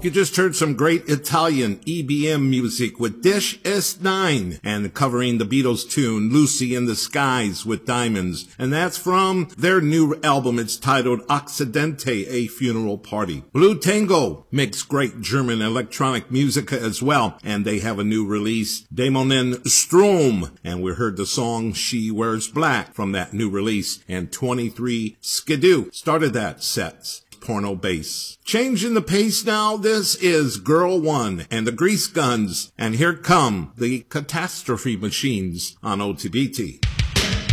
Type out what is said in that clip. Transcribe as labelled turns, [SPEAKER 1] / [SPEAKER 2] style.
[SPEAKER 1] You just heard some great Italian EBM music with Dish S9 and covering the Beatles tune Lucy in the Skies with Diamonds. And that's from their new album. It's titled Occidente, A Funeral Party. Blue Tango makes great German electronic music as well. And they have a new release, Dämonen Strom. And we heard the song She Wears Black from that new release. And 23 Skidoo started that set. Porno bass. Changing the pace now, this is Girl One and the Grease Guns, and here come the Catastrophe Machines on OTBT.